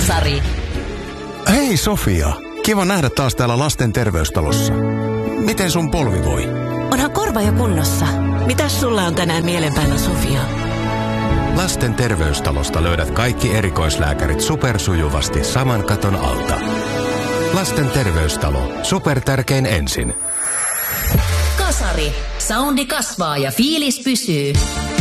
Kasari. Hei Sofia, kiva nähdä taas täällä lasten terveystalossa. Miten sun polvi voi? Onhan korva jo kunnossa. Mitäs sulla on tänään mielenpäällä, Sofia? Lasten terveystalosta löydät kaikki erikoislääkärit supersujuvasti saman katon alta. Lasten terveystalo. Supertärkein ensin. Kasari. Soundi kasvaa ja fiilis pysyy.